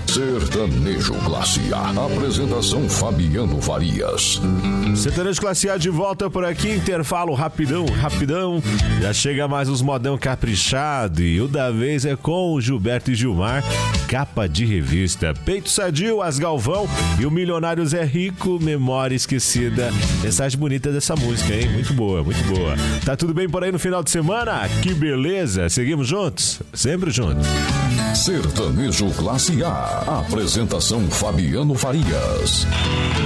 Sertanejo Classe A. Apresentação Fabiano Farias. Sertanejo Classe A de volta por aqui. Intervalo rapidão. Já chega mais os modão caprichado. E o da vez é com o Gilberto e Gilmar. Capa de revista. Peito Sadio, As Galvão e o Milionários é Rico. Memória Esquecida. Mensagem bonita dessa música, hein? Muito boa, muito boa. Tá tudo bem por aí no final de semana? Que beleza. Seguimos juntos? Sempre juntos. Sertanejo Classe A. Apresentação Fabiano Farias.